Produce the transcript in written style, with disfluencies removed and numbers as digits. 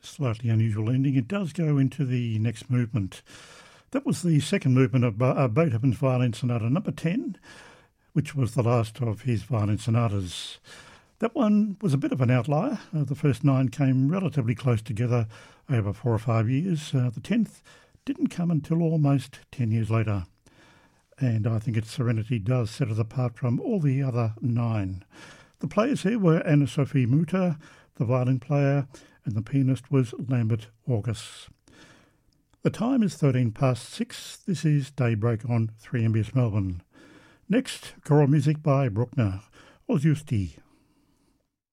Slightly unusual ending. It does go into the next movement. That was the second movement of Beethoven's Violin Sonata number 10, which was the last of his violin sonatas. That one was a bit of an outlier. The first 9 came relatively close together over 4 or 5 years. The 10th didn't come until almost 10 years later. And I think its serenity does set it apart from all the other 9. The players here were Anna-Sophie Mutter, the violin player, and the pianist was Lambert August. The time is 6:13. This is Daybreak on 3MBS Melbourne. Next, choral music by Bruckner, Os Justi.